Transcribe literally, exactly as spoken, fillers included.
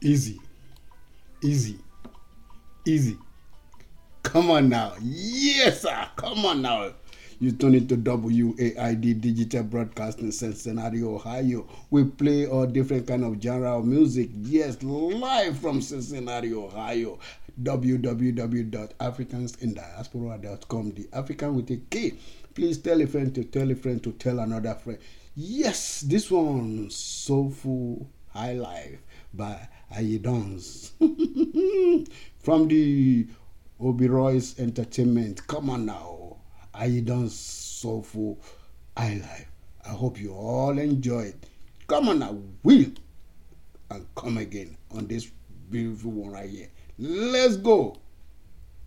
Easy, easy, easy. Come on now. Yes, sir. Come on now. You turn it to W A I D Digital Broadcasting Cincinnati, Ohio. We play all different kind of genre of music. Yes, live from Cincinnati, Ohio. w w w dot africans in diaspora dot com. The African with a K. Please tell a friend to tell a friend to tell another friend. Yes, this one, Soulful High Life by Ayidons. From the Oberoy's Entertainment. Come on now. Ayidons Soulful High Life. I hope you all enjoy it. Come on now. Will and come again on this beautiful one right here. Let's go.